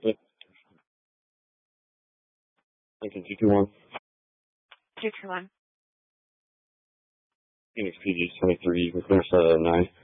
Yep. Lincoln 221. 221. Phoenix PG 23 with course 9.